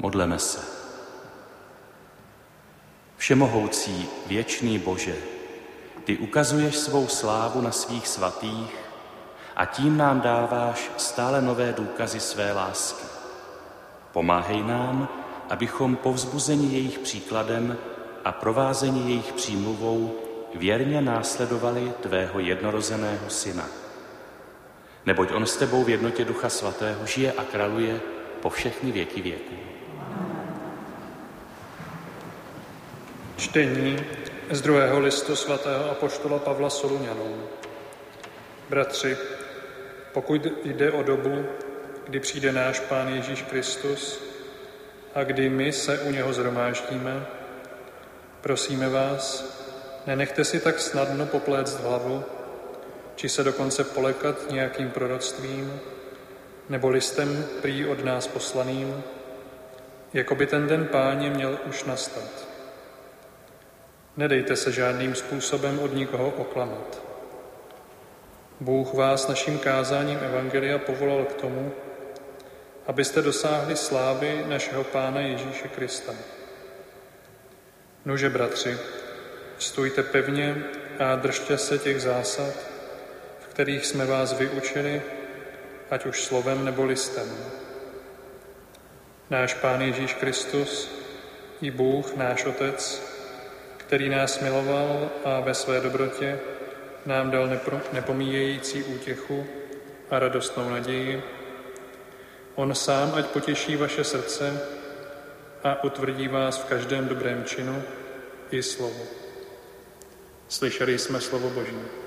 Modleme se. Všemohoucí, věčný Bože, ty ukazuješ svou slávu na svých svatých a tím nám dáváš stále nové důkazy své lásky. Pomáhej nám, abychom povzbuzeni jejich příkladem a provázeni jejich přímluvou věrně následovali tvého jednorozeného Syna. Neboť on s tebou v jednotě Ducha Svatého žije a králuje po všechny věky věků. Čtení z 2. listu svatého apoštola Pavla Soluňanům. Bratři, pokud jde o dobu, kdy přijde náš Pán Ježíš Kristus a kdy my se u něho shromáždíme, prosíme vás, nenechte si tak snadno popléct hlavu, či se dokonce polekat nějakým proroctvím nebo listem prý od nás poslaným, jako by ten den Páně měl už nastat. Nedejte se žádným způsobem od nikoho oklamat. Bůh vás naším kázáním evangelia povolal k tomu, abyste dosáhli slávy našeho Pána Ježíše Krista. Nuže, bratři, stůjte pevně a držte se těch zásad, v kterých jsme vás vyučili, ať už slovem nebo listem. Náš Pán Ježíš Kristus i Bůh, náš Otec, který nás miloval a ve své dobrotě nám dal nepomíjející útěchu a radostnou naději, on sám ať potěší vaše srdce a utvrdí vás v každém dobrém činu i slovu. Slyšeli jsme slovo Boží.